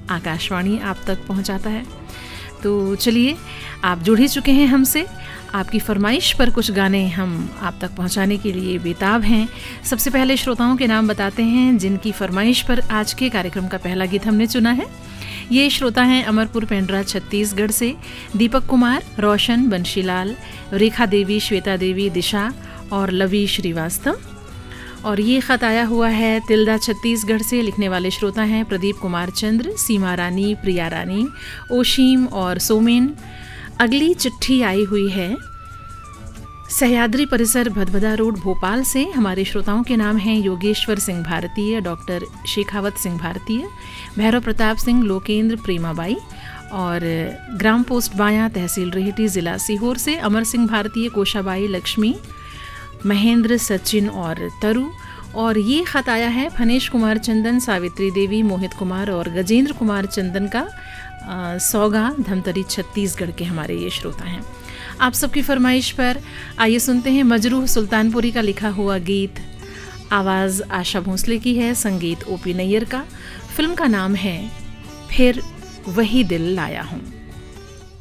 आकाशवाणी आप तक पहुंचाता है। तो चलिए, आप जुड़ ही चुके हैं हमसे। आपकी फरमाइश पर कुछ गाने हम आप तक पहुंचाने के लिए बेताब हैं। सबसे पहले श्रोताओं के नाम बताते हैं जिनकी फरमाइश पर आज के कार्यक्रम का पहला गीत हमने चुना है। ये श्रोता हैं अमरपुर पेंड्रा छत्तीसगढ़ से दीपक कुमार, रोशन, बंशीलाल, रेखा देवी, श्वेता देवी, दिशा और लवी श्रीवास्तव। और ये ख़त आया हुआ है तिल्दा छत्तीसगढ़ से। लिखने वाले श्रोता हैं प्रदीप कुमार चंद्र, सीमा रानी, प्रिया रानी, ओशीम और सोमेन। अगली चिट्ठी आई हुई है सह्याद्री परिसर भदभदा रोड भोपाल से। हमारे श्रोताओं के नाम हैं योगेश्वर सिंह भारतीय, डॉक्टर शेखावत सिंह भारतीय, भैरव प्रताप सिंह, लोकेंद्र, प्रेमाबाई और ग्राम पोस्ट बाया, तहसील रेहटी, ज़िला सीहोर से अमर सिंह भारतीय, कोशाबाई, लक्ष्मी, महेंद्र, सचिन और तरु। और ये ख़त आया है फनेश कुमार चंदन, सावित्री देवी, मोहित कुमार और गजेंद्र कुमार चंदन का सौगा, धमतरी छत्तीसगढ़ के हमारे ये श्रोता हैं। आप सबकी फरमाइश पर आइए सुनते हैं मजरूह सुल्तानपुरी का लिखा हुआ गीत। आवाज़ आशा भोसले की है, संगीत ओपी नैयर का। फिल्म का नाम है फिर वही दिल लाया हूँ।